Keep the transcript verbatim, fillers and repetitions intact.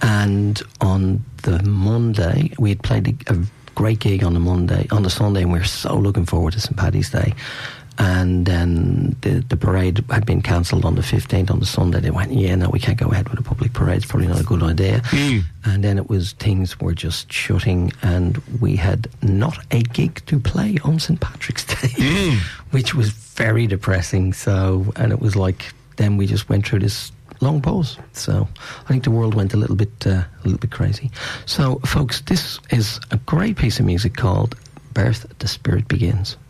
And on the Monday, we had played a, a great gig on the Monday, on the Sunday, and we were so looking forward to Saint Paddy's Day. And then the, the parade had been cancelled on the fifteenth. On the Sunday, they went, yeah, no, we can't go ahead with a public parade. It's probably not a good idea. Mm. And then it was, things were just shutting, and we had not a gig to play on Saint Patrick's Day, mm. which was very depressing. So, and it was like, then we just went through this long pause. So I think the world went a little bit, uh, a little bit crazy. So, folks, this is a great piece of music called "Birth the Spirit Begins."